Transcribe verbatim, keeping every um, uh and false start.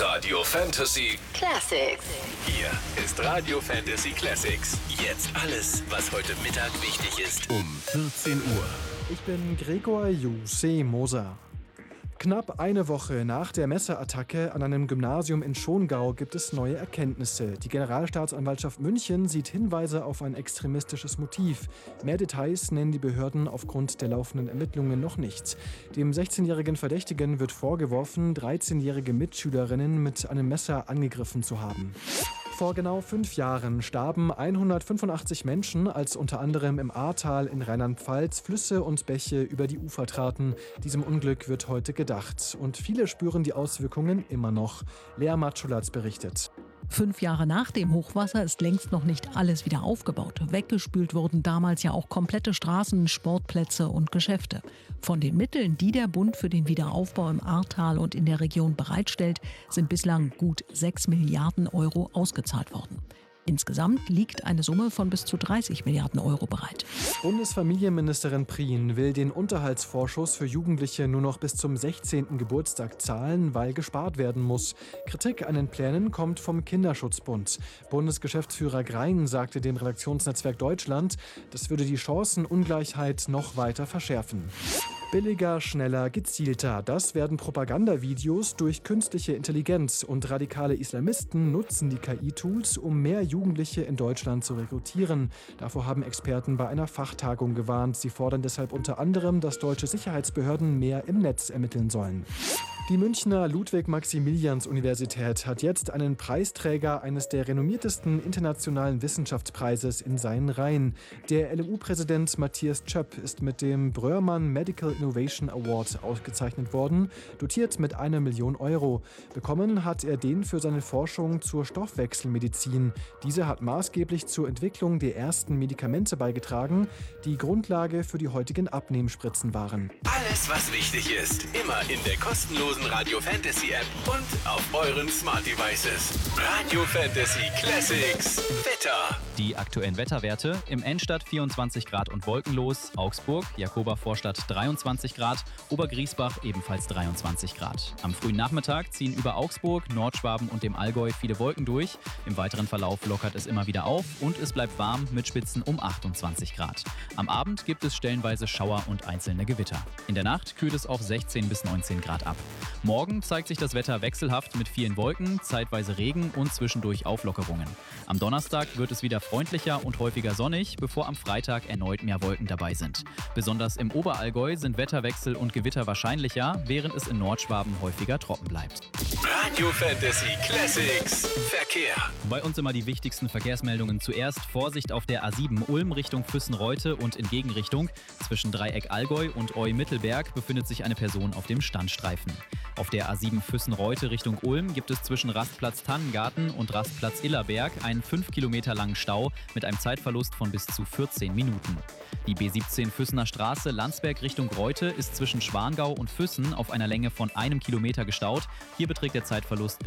Radio Fantasy Classics. Hier ist Radio Fantasy Classics. Jetzt alles, was heute Mittag wichtig ist, um vierzehn Uhr. Ich bin Gregor Juse Moser. Knapp eine Woche nach der Messerattacke an einem Gymnasium in Schongau gibt es neue Erkenntnisse. Die Generalstaatsanwaltschaft München sieht Hinweise auf ein extremistisches Motiv. Mehr Details nennen die Behörden aufgrund der laufenden Ermittlungen noch nicht. Dem sechzehnjährigen Verdächtigen wird vorgeworfen, dreizehnjährige Mitschülerinnen mit einem Messer angegriffen zu haben. Vor genau fünf Jahren starben hundertfünfundachtzig Menschen, als unter anderem im Ahrtal in Rheinland-Pfalz Flüsse und Bäche über die Ufer traten. Diesem Unglück wird heute gedacht. Und viele spüren die Auswirkungen immer noch. Lea Matschulatz berichtet. Fünf Jahre nach dem Hochwasser ist längst noch nicht alles wieder aufgebaut. Weggespült wurden damals ja auch komplette Straßen, Sportplätze und Geschäfte. Von den Mitteln, die der Bund für den Wiederaufbau im Ahrtal und in der Region bereitstellt, sind bislang gut sechs Milliarden Euro ausgezahlt worden. Insgesamt liegt eine Summe von bis zu dreißig Milliarden Euro bereit. Bundesfamilienministerin Prien will den Unterhaltsvorschuss für Jugendliche nur noch bis zum sechzehnten Geburtstag zahlen, weil gespart werden muss. Kritik an den Plänen kommt vom Kinderschutzbund. Bundesgeschäftsführer Grein sagte dem Redaktionsnetzwerk Deutschland, das würde die Chancenungleichheit noch weiter verschärfen. Billiger, schneller, gezielter. Das werden Propagandavideos durch künstliche Intelligenz, und radikale Islamisten nutzen die K I-Tools, um mehr Jugendliche in Deutschland zu rekrutieren. Davor haben Experten bei einer Fachtagung gewarnt. Sie fordern deshalb unter anderem, dass deutsche Sicherheitsbehörden mehr im Netz ermitteln sollen. Die Münchner Ludwig-Maximilians-Universität hat jetzt einen Preisträger eines der renommiertesten internationalen Wissenschaftspreises in seinen Reihen. Der L M U-Präsident Matthias Zschöpp ist mit dem Bröhrmann Medical Innovation Award ausgezeichnet worden, dotiert mit einer Million Euro. Bekommen hat er den für seine Forschung zur Stoffwechselmedizin. Diese hat maßgeblich zur Entwicklung der ersten Medikamente beigetragen, die Grundlage für die heutigen Abnehmspritzen waren. Alles, was wichtig ist, immer in der kostenlosen Radio Fantasy App und auf euren Smart Devices. Radio Fantasy Classics Wetter. Die aktuellen Wetterwerte: im Innenstadt vierundzwanzig Grad und wolkenlos, Augsburg, Jakoba-Vorstadt dreiundzwanzig Grad, Obergriesbach ebenfalls dreiundzwanzig Grad. Am frühen Nachmittag ziehen über Augsburg, Nordschwaben und dem Allgäu viele Wolken durch. Im weiteren Verlauf lockert es immer wieder auf und es bleibt warm mit Spitzen um achtundzwanzig Grad. Am Abend gibt es stellenweise Schauer und einzelne Gewitter. In der Nacht kühlt es auf sechzehn bis neunzehn Grad ab. Morgen zeigt sich das Wetter wechselhaft mit vielen Wolken, zeitweise Regen und zwischendurch Auflockerungen. Am Donnerstag wird es wieder freundlicher und häufiger sonnig, bevor am Freitag erneut mehr Wolken dabei sind. Besonders im Oberallgäu sind Wetterwechsel und Gewitter wahrscheinlicher, während es in Nordschwaben häufiger trocken bleibt. Radio Fantasy Classics Verkehr. Bei uns immer die wichtigsten Verkehrsmeldungen. Zuerst Vorsicht auf der A sieben Ulm Richtung Füssen-Reute und in Gegenrichtung. Zwischen Dreieck Allgäu und Eu-Mittelberg befindet sich eine Person auf dem Standstreifen. Auf der A sieben Füssen-Reute Richtung Ulm gibt es zwischen Rastplatz Tannengarten und Rastplatz Illerberg einen fünf Kilometer langen Stau mit einem Zeitverlust von bis zu vierzehn Minuten. Die B siebzehn Füssener Straße Landsberg Richtung Reute ist zwischen Schwangau und Füssen auf einer Länge von einem Kilometer gestaut. Hier beträgt der Zeitverlust